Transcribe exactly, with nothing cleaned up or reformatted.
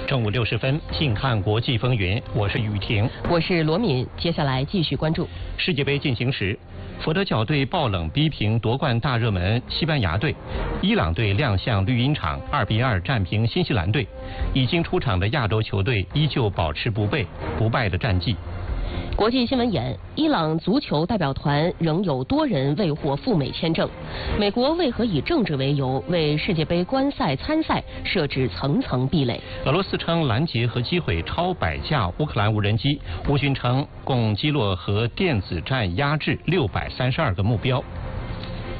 正午六十分，静看国际风云，我是雨婷， 我是罗敏。接下来继续关注世界杯进行时，佛得角队爆冷逼平夺冠大热门西班牙队，伊朗队亮相绿茵场，二比二战平新西兰队。已经出场的亚洲球队依旧保持不败不败的战绩。 国际新闻眼：伊朗足球代表团仍有多人未获赴美签证，美国为何以政治为由为世界杯观赛参赛设置层层壁垒？ 俄罗斯称拦截和击毁超百架乌克兰无人机，乌军称共击落和电子战压制六百三十二个目标。